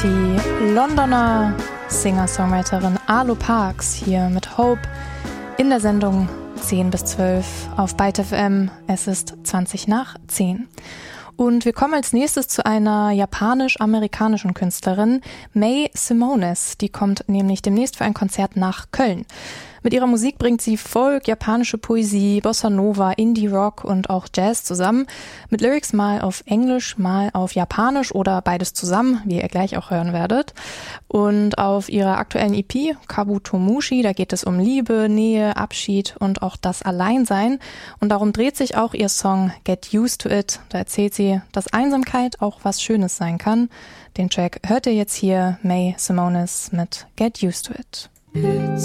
die Londoner Singer-Songwriterin Arlo Parks hier mit Hope in der Sendung 10 bis 12 auf Byte FM. Es ist 20 nach 10. Und wir kommen als nächstes zu einer japanisch-amerikanischen Künstlerin, May Simones. Die kommt nämlich demnächst für ein Konzert nach Köln. Mit ihrer Musik bringt sie Folk, japanische Poesie, Bossa Nova, Indie-Rock und auch Jazz zusammen. Mit Lyrics mal auf Englisch, mal auf Japanisch oder beides zusammen, wie ihr gleich auch hören werdet. Und auf ihrer aktuellen EP, Kabutomushi, da geht es um Liebe, Nähe, Abschied und auch das Alleinsein. Und darum dreht sich auch ihr Song Get Used to It. Da erzählt sie, dass Einsamkeit auch was Schönes sein kann. Den Track hört ihr jetzt hier, May Simones mit Get Used to It. It's